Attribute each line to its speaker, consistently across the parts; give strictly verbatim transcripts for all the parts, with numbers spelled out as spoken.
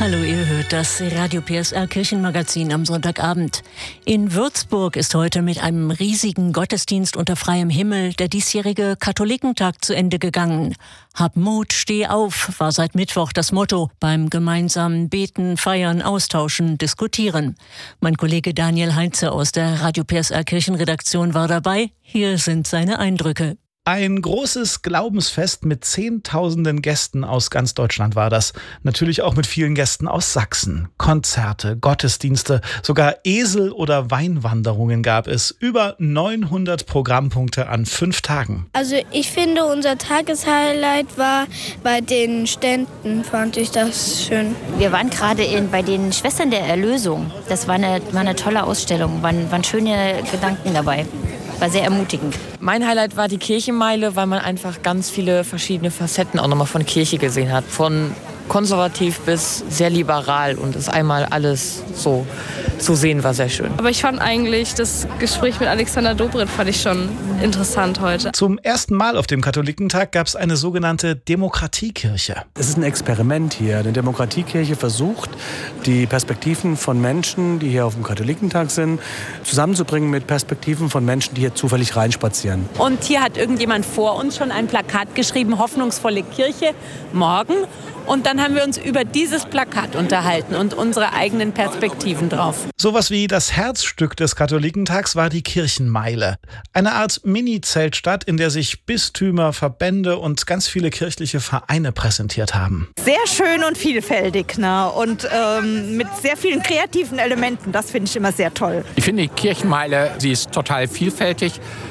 Speaker 1: Hallo, ihr hört das Radio P S R Kirchenmagazin am Sonntagabend. In Würzburg ist heute mit einem riesigen Gottesdienst unter freiem Himmel der diesjährige Katholikentag zu Ende gegangen. Hab Mut, steh auf, war seit Mittwoch das Motto beim gemeinsamen Beten, Feiern, Austauschen, Diskutieren. Mein Kollege Daniel Heinze aus der Radio P S R Kirchenredaktion war dabei. Hier sind seine Eindrücke.
Speaker 2: Ein großes Glaubensfest mit Zehntausenden Gästen aus ganz Deutschland war das. Natürlich auch mit vielen Gästen aus Sachsen. Konzerte, Gottesdienste, sogar Esel- oder Weinwanderungen gab es. Über neunhundert Programmpunkte an fünf Tagen.
Speaker 3: Also ich finde, unser Tageshighlight war bei den Ständen, fand ich das schön.
Speaker 4: Wir waren gerade in, bei den Schwestern der Erlösung. Das war eine, war eine tolle Ausstellung, waren, waren schöne Gedanken dabei. War sehr ermutigend.
Speaker 5: Mein Highlight war die Kirchenmeile, weil man einfach ganz viele verschiedene Facetten auch nochmal von Kirche gesehen hat. Von konservativ bis sehr liberal und das einmal alles so zu sehen war sehr schön.
Speaker 6: Aber ich fand eigentlich das Gespräch mit Alexander Dobrindt fand ich schon interessant heute.
Speaker 2: Zum ersten Mal auf dem Katholikentag gab es eine sogenannte Demokratiekirche.
Speaker 7: Es ist ein Experiment hier. Eine Demokratiekirche versucht, die Perspektiven von Menschen, die hier auf dem Katholikentag sind, zusammenzubringen mit Perspektiven von Menschen, die hier zufällig reinspazieren.
Speaker 8: Und hier hat irgendjemand vor uns schon ein Plakat geschrieben, hoffnungsvolle Kirche, morgen. Und dann haben wir uns über dieses Plakat unterhalten und unsere eigenen Perspektiven drauf.
Speaker 2: Sowas wie das Herzstück des Katholikentags war die Kirchenmeile. Eine Art Mini-Zeltstadt, in der sich Bistümer, Verbände und ganz viele kirchliche Vereine präsentiert haben.
Speaker 9: Sehr schön und vielfältig, ne? Und ähm, mit sehr vielen kreativen Elementen. Das finde ich immer sehr toll.
Speaker 10: Ich finde die Kirchenmeile, sie ist total vielfältig.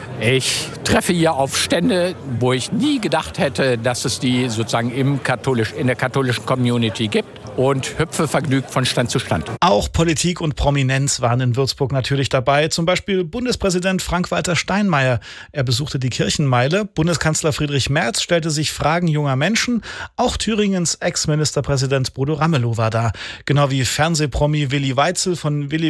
Speaker 10: Ich treffe hier auf Stände, wo ich nie gedacht hätte, dass es die sozusagen im katholisch, in der katholischen Community gibt, und hüpfe vergnügt von Stand zu Stand.
Speaker 2: Auch Politik und Prominenz waren in Würzburg natürlich dabei. Zum Beispiel Bundespräsident Frank-Walter Steinmeier. Er besuchte die Kirchenmeile. Bundeskanzler Friedrich Merz stellte sich Fragen junger Menschen. Auch Thüringens Ex-Ministerpräsident Bodo Ramelow war da. Genau wie Fernsehpromi Willi Weitzel von Willi